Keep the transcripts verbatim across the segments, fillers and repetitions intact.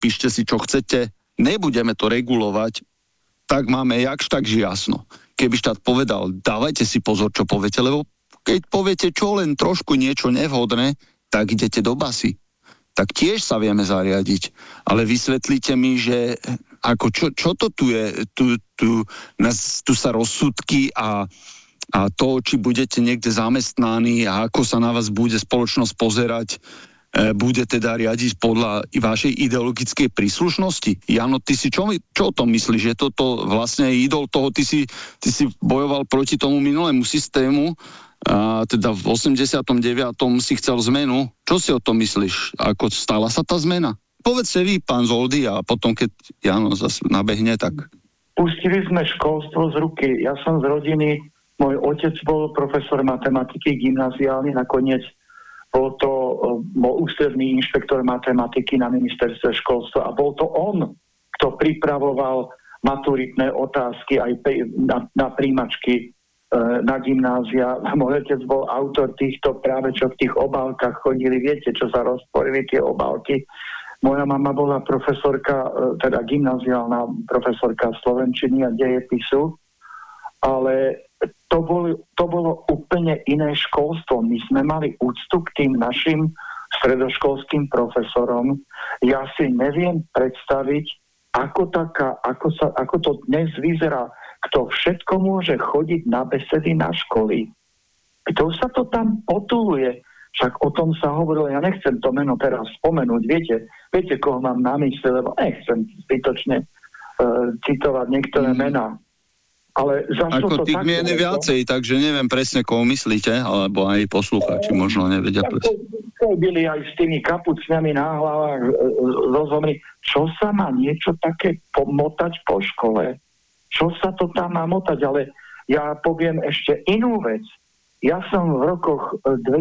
píšte si, čo chcete, nebudeme to regulovať, tak máme jakž takž jasno. Keby štát povedal, dávajte si pozor, čo poviete, lebo keď poviete čo len trošku niečo nevhodné, tak idete do basy. Tak tiež sa vieme zariadiť. Ale vysvetlíte mi, že ako čo, čo to tu je, tu, tu, nás, tu sa rozsudky a a to, či budete niekde zamestnaní a ako sa na vás bude spoločnosť pozerať, e, bude teda riadiť podľa vašej ideologickej príslušnosti. Jano, ty si čo, čo o tom myslíš? Je toto vlastne idol toho, ty si, ty si bojoval proti tomu minulému systému, a teda v osemdesiatom deviatom si chcel zmenu. Čo si o tom myslíš? Ako stala sa tá zmena? Povedzte vy, pán Zoldy, a potom, keď Jano zase nabehne, tak... Pustili sme školstvo z ruky. Ja som z rodiny. Môj otec bol profesor matematiky gymnaziálny, nakoniec bol to bol ústredný inšpektor matematiky na ministerstve školstva a bol to on, kto pripravoval maturitné otázky aj na, na príjmačky e, na gymnázia. Môj otec bol autor týchto práve čo v tých obálkach chodili, viete, čo sa rozporili tie obálky. Moja mama bola profesorka, teda gymnaziálna profesorka slovenčiny a dejepisu, ale to bolo, to bolo úplne iné školstvo. My sme mali úctu k tým našim stredoškolským profesorom. Ja si neviem predstaviť, ako, taká, ako, sa, ako to dnes vyzerá. Kto všetko môže chodiť na besedy na školy. Kto sa to tam potuluje? Však o tom sa hovorilo, ja nechcem to meno teraz spomenúť. Viete, viete koho mám na mysli, lebo nechcem zbytočne uh, citovať niektoré mm. mená. Ale ako to tých mien je viacej, takže neviem presne, koho myslíte, alebo aj poslucháči možno nevedia presne. To byli aj s tými kapucňami na hlavách rozumri. Čo sa má niečo také pomotať po škole? Čo sa to tam má motať? Ale ja poviem ešte inú vec. Ja som v rokoch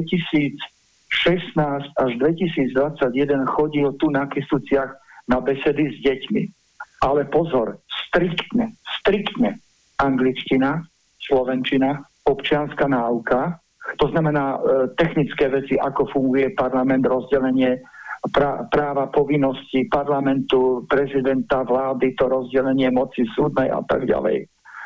dvetisícšestnásť až dvetisícdvadsaťjeden chodil tu na Kysuciach na besedy s deťmi. Ale pozor, striktne, striktne angličtina, slovenčina, občianska náuka, to znamená e, technické veci, ako funguje parlament, rozdelenie pra, práva, povinnosti parlamentu, prezidenta, vlády, to rozdelenie moci súdnej a tak ďalej. E,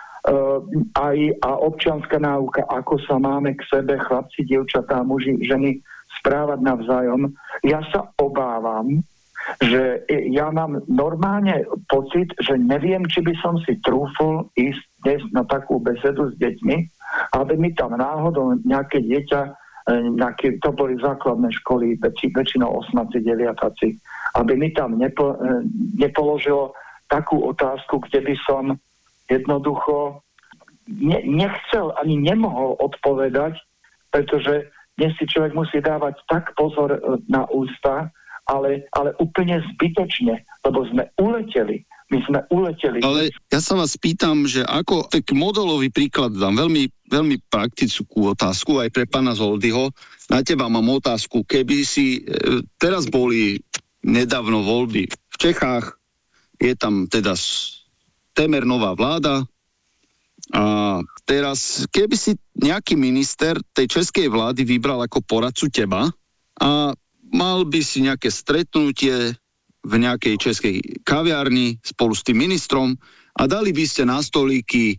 aj a občianska náuka, ako sa máme k sebe, chlapci, dievčatá, muži, ženy správať navzájom. Ja sa obávam, že ja mám normálne pocit, že neviem, či by som si trúfol ísť dnes na takú besedu s deťmi, aby mi tam náhodou nejaké dieťa, nejaké, to boli základné školy, väčši, väčšinou osmaci, deviataci, aby mi tam nepo, nepoložilo takú otázku, kde by som jednoducho ne, nechcel ani nemohol odpovedať, pretože dnes si človek musí dávať tak pozor na ústa, ale, ale úplne zbytočne, lebo sme uleteli. My sme uleteli. Ale ja sa vás pýtam, že ako, tak modelový príklad dám, veľmi, veľmi praktickú otázku aj pre pána Zoldyho. Na teba mám otázku, keby si, e, teraz boli nedávno voľby v Čechách, je tam teda témer nová vláda a teraz, keby si nejaký minister tej českej vlády vybral ako poradcu teba a mal by si nejaké stretnutie v nejakej českej kaviarni spolu s tým ministrom a dali by ste na stolíky e,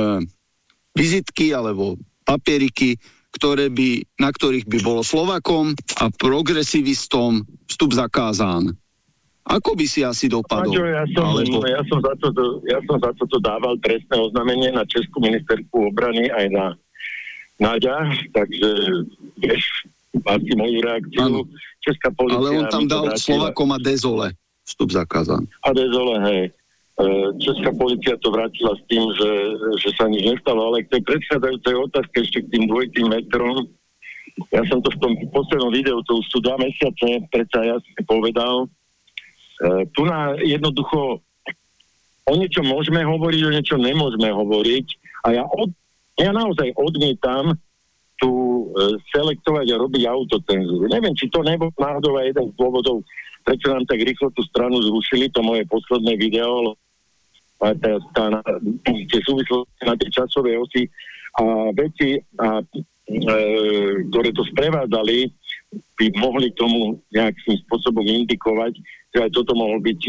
vizitky alebo papieriky, ktoré by, na ktorých by bolo Slovákom a progresivistom vstup zakázán. Ako by si asi dopadol? Maďo, ja, som, alebo... ja, som za toto, ja som za toto dával trestné oznámenie na Českú ministerku obrany aj na Náďa, takže vieš, máte moju reakciu. Ano. Česká polícia... Ale on tam dal Slovákom a Dezole vstup zakázaný. A Dezole, hej. Česká polícia to vrátila s tým, že, že sa nič nestalo, ale k tej predchádzajúcej otázke ešte k tým dvojitým metrom. Ja som to v tom poslednom videu, to už sú dva mesiace, predsa ja si povedal. E, tu na jednoducho o niečo môžeme hovoriť, o niečo nemôžeme hovoriť a ja, od, ja naozaj odmietam tu e, selektovať a robiť autocenzúru. Neviem, či to nebol náhodou aj jeden z dôvodov, prečo nám tak rýchlo tú stranu zrušili, to moje posledné video, a tá, tá, tie súvislosti na tej časovej osi a veci, a, e, ktoré to sprevádzali, by mohli tomu nejakým spôsobom indikovať, že aj toto mohol byť